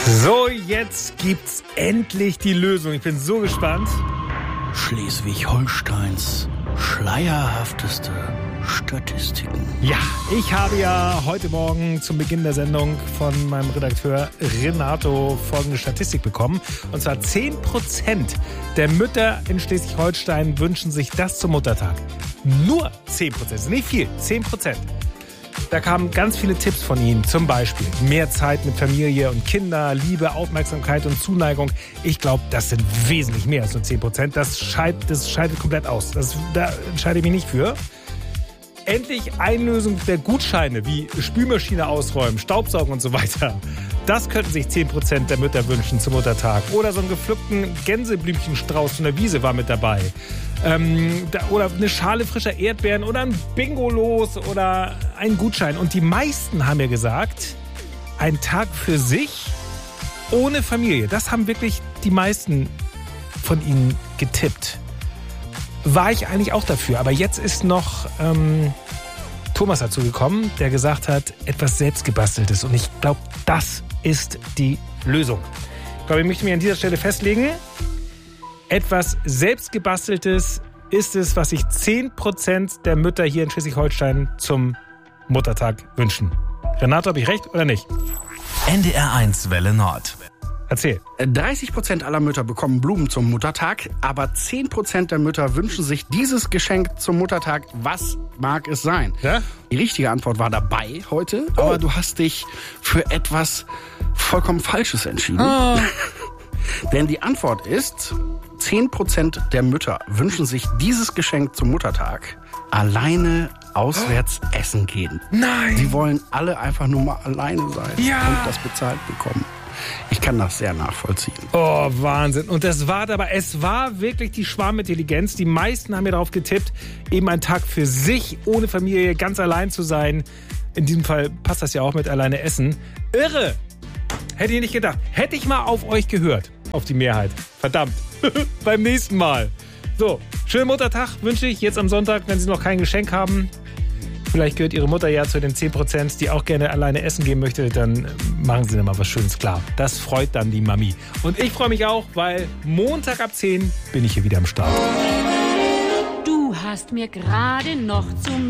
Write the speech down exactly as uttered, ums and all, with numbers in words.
So, jetzt gibt's endlich die Lösung. Ich bin so gespannt. Schleswig-Holsteins schleierhafteste Statistiken. Ja, ich habe ja heute Morgen zum Beginn der Sendung von meinem Redakteur Renato folgende Statistik bekommen. Und zwar zehn Prozent der Mütter in Schleswig-Holstein wünschen sich das zum Muttertag. Nur zehn Prozent, das ist nicht viel, zehn Prozent. Da kamen ganz viele Tipps von Ihnen, zum Beispiel mehr Zeit mit Familie und Kinder, Liebe, Aufmerksamkeit und Zuneigung. Ich glaube, das sind wesentlich mehr als nur zehn Prozent. Das scheidet, das scheidet komplett aus. Das, da entscheide ich mich nicht für. Endlich Einlösung der Gutscheine wie Spülmaschine ausräumen, Staubsaugen und so weiter. Das könnten sich zehn Prozent der Mütter wünschen zum Muttertag. Oder so einen gepflückten Gänseblümchenstrauß von der Wiese war mit dabei. Ähm, da, oder eine Schale frischer Erdbeeren oder ein Bingo-Los oder ein Gutschein. Und die meisten haben ja gesagt, ein Tag für sich ohne Familie. Das haben wirklich die meisten von ihnen getippt. War ich eigentlich auch dafür. Aber jetzt ist noch ähm, Thomas dazu gekommen, der gesagt hat, etwas Selbstgebasteltes. Und ich glaube, das ist die Lösung. Ich glaube, ich möchte mich an dieser Stelle festlegen. Etwas Selbstgebasteltes ist es, was sich zehn Prozent der Mütter hier in Schleswig-Holstein zum Muttertag wünschen. Renato, habe ich recht oder nicht? N D R eins Welle Nord. Erzähl. dreißig Prozent aller Mütter bekommen Blumen zum Muttertag, aber zehn Prozent der Mütter wünschen sich dieses Geschenk zum Muttertag. Was mag es sein? Ja? Die richtige Antwort war dabei heute, oh. aber du hast dich für etwas vollkommen Falsches entschieden. Oh. Denn die Antwort ist, zehn Prozent der Mütter wünschen sich dieses Geschenk zum Muttertag alleine auswärts oh. essen gehen. Nein! Sie wollen alle einfach nur mal alleine sein ja. und das bezahlt bekommen. Ich kann das sehr nachvollziehen. Oh, Wahnsinn. Und das war dabei, es war wirklich die Schwarmintelligenz. Die meisten haben ja darauf getippt, eben einen Tag für sich, ohne Familie, ganz allein zu sein. In diesem Fall passt das ja auch mit alleine essen. Irre! Hätte ich nicht gedacht. Hätte ich mal auf euch gehört. Auf die Mehrheit. Verdammt. Beim nächsten Mal. So, schönen Muttertag wünsche ich jetzt am Sonntag, wenn Sie noch kein Geschenk haben. Vielleicht gehört Ihre Mutter ja zu den zehn Prozent, die auch gerne alleine essen gehen möchte. Dann machen Sie dann mal was Schönes klar. Das freut dann die Mami. Und ich freue mich auch, weil Montag ab zehn bin ich hier wieder am Start. Du hast mir gerade noch zum